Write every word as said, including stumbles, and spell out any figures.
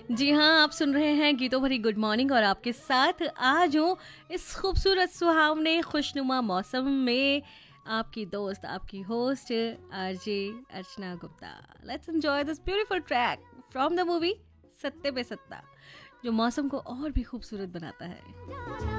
जी हाँ, आप सुन रहे हैं गीतों भरी गुड मॉर्निंग और आपके साथ आज हूँ इस खूबसूरत सुहावने खुशनुमा मौसम में आपकी दोस्त, आपकी host RJ Archana Gupta. Let's enjoy this beautiful track from the movie सत्ते पे सत्ता, जो मौसम को और भी खूबसूरत बनाता है।